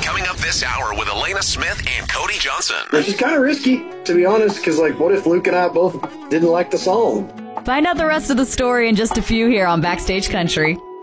Coming up this hour with Elena Smith and Cody Johnson. Which is kind of risky, to be honest, because, what if Luke and I both didn't like the song? Find out the rest of the story in just a few here on Backstage Country.